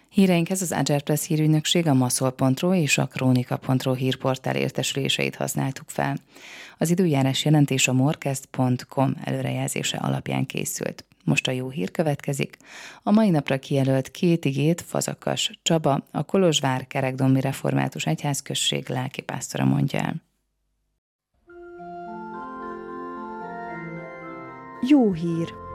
Híreinkhez az Agile Press hírügynökség, a maszol.ro és a kronika.ro hírportál értesüléseit használtuk fel. Az időjárás jelentés a morkest.com előrejelzése alapján készült. Most a jó hír következik. A mai napra kijelölt 2 igét Fazakas Csaba, a Kolozsvár Kerekdombi Református Egyházközség lelkipásztora mondja el. Jó hír!